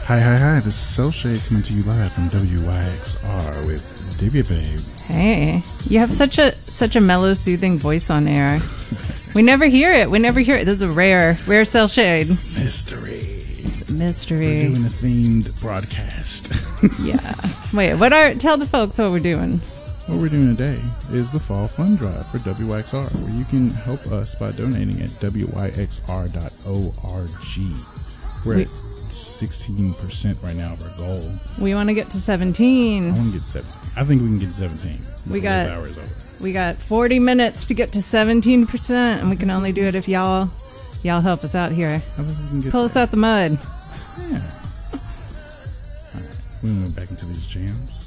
Hi. This is Cell Shade coming to you live from WYXR with Divya Babe. Hey, you have such a mellow, soothing voice on air. We never hear it. This is a rare Cell Shade. Mystery. It's a mystery. We're doing a themed broadcast. Yeah. Wait, tell the folks what we're doing. What we're doing today is the Fall Fund Drive for WYXR, where you can help us by donating at wyxr.org. We're at 16% right now of our goal. We want to get to 17. I want to get 17. I think we can get to 17 before this hour is over. We got 40 minutes to get to 17%, and we can only do it if y'all help us out here. I think we can get Pull us out the mud. Yeah. All right. We're going to move back into these jams.